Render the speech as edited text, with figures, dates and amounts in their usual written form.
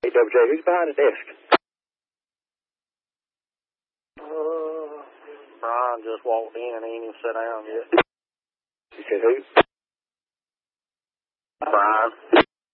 WJ, who's behind the desk? Brian just walked in. He ain't even sat down yet. You said who?